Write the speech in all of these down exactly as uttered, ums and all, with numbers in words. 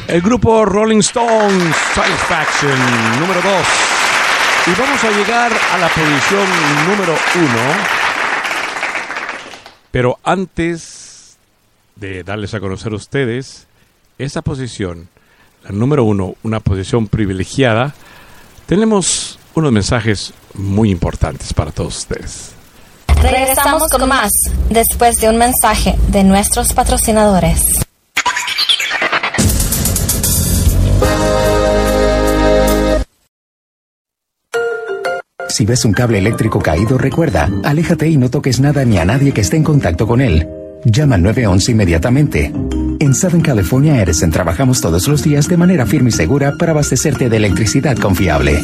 El grupo Rolling Stones, Satisfaction, número dos. Y vamos a llegar a la posición número uno. Pero antes de darles a conocer a ustedes esa posición, la número uno, una posición privilegiada, tenemos unos mensajes muy importantes para todos ustedes. Regresamos con más después de un mensaje de nuestros patrocinadores. Si ves un cable eléctrico caído, recuerda, aléjate y no toques nada ni a nadie que esté en contacto con él. Llama al nueve once inmediatamente. En Southern California Edison trabajamos todos los días de manera firme y segura para abastecerte de electricidad confiable.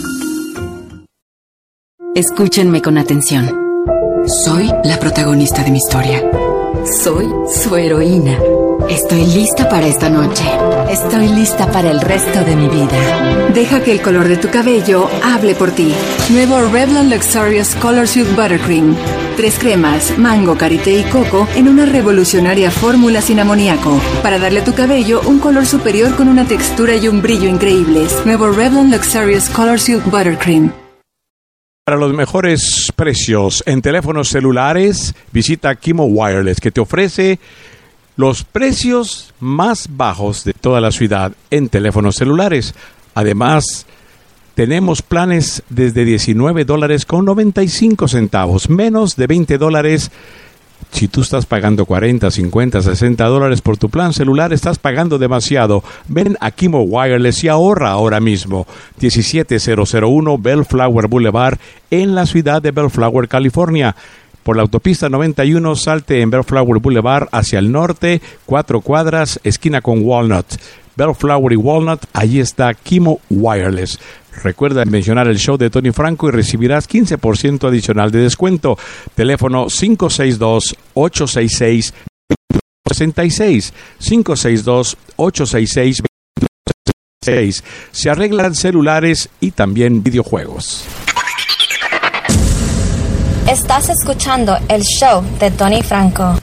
Escúchenme con atención. Soy la protagonista de mi historia. Soy su heroína. Estoy lista para esta noche. Estoy lista para el resto de mi vida. Deja que el color de tu cabello hable por ti. Nuevo Revlon Luxurious Color Silk Buttercream. Tres cremas, mango, karité y coco en una revolucionaria fórmula sin amoníaco. Para darle a tu cabello un color superior con una textura y un brillo increíbles. Nuevo Revlon Luxurious Color Silk Buttercream. Para los mejores precios en teléfonos celulares, visita Kimo Wireless, que te ofrece los precios más bajos de toda la ciudad en teléfonos celulares. Además, tenemos planes desde diecinueve dólares con noventa y cinco centavos, menos de veinte dólares. Si tú estás pagando cuarenta, cincuenta, sesenta dólares por tu plan celular, estás pagando demasiado. Ven a Kimo Wireless y ahorra ahora mismo. diecisiete mil uno Bellflower Boulevard en la ciudad de Bellflower, California. Por la autopista noventa y uno, salte en Bellflower Boulevard hacia el norte, cuatro cuadras, esquina con Walnut. Bellflower y Walnut, allí está Kimo Wireless. Recuerda mencionar el show de Tony Franco y recibirás quince por ciento adicional de descuento. Teléfono cinco seis dos, ocho seis seis, dos dos seis seis. cinco seis dos, ocho seis seis, dos dos seis seis. Se arreglan celulares y también videojuegos. Estás escuchando el show de Tony Franco.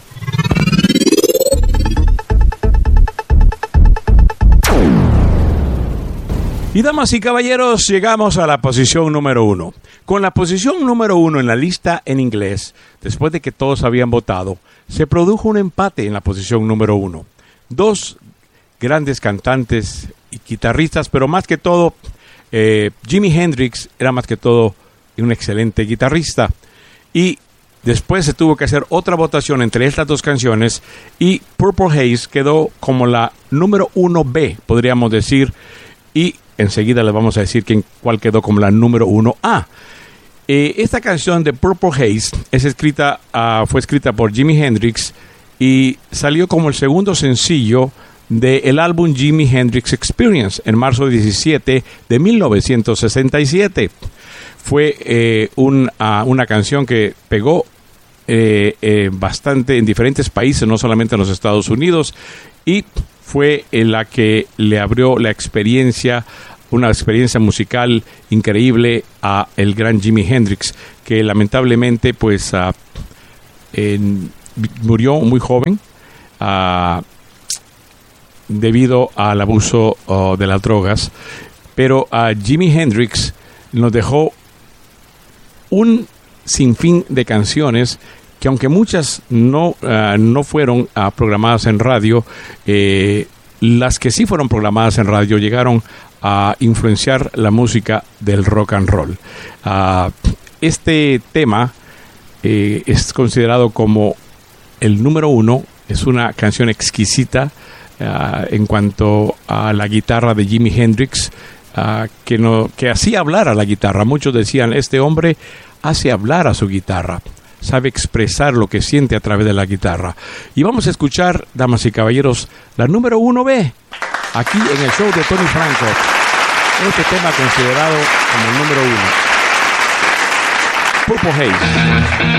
Y damas y caballeros, llegamos a la posición número uno. Con la posición número uno en la lista en inglés, después de que todos habían votado, se produjo un empate en la posición número uno. Dos grandes cantantes y guitarristas, pero más que todo, eh, Jimi Hendrix era más que todo un excelente guitarrista. Y después se tuvo que hacer otra votación entre estas dos canciones y Purple Haze quedó como la número uno B, podríamos decir, y enseguida les vamos a decir quién, cuál quedó como la número uno A. Eh, esta canción de Purple Haze es escrita, uh, fue escrita por Jimi Hendrix y salió como el segundo sencillo del álbum Jimi Hendrix Experience en marzo diecisiete de mil novecientos sesenta y siete. Fue eh, un, uh, una canción que pegó eh, eh, bastante en diferentes países, no solamente en los Estados Unidos, y fue en la que le abrió la experiencia, una experiencia musical increíble a el gran Jimi Hendrix, que lamentablemente pues uh, en, murió muy joven uh, debido al abuso uh, de las drogas. Pero uh, Jimi Hendrix nos dejó un sinfín de canciones que, aunque muchas no, uh, no fueron uh, programadas en radio, eh, las que sí fueron programadas en radio llegaron a influenciar la música del rock and roll. Uh, este tema eh, es considerado como el número uno. Es una canción exquisita uh, en cuanto a la guitarra de Jimi Hendrix, uh, que, no, que hacía hablar a la guitarra. Muchos decían, este hombre hace hablar a su guitarra, sabe expresar lo que siente a través de la guitarra. Y vamos a escuchar, damas y caballeros, la número uno B, aquí en el show de Tony Franco. Este tema considerado como el número uno. Purple Haze.